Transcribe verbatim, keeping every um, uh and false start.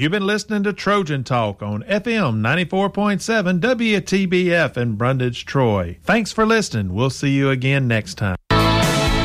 You've been listening to Trojan Talk on F M ninety-four point seven W T B F in Brundage, Troy. Thanks for listening. We'll see you again next time.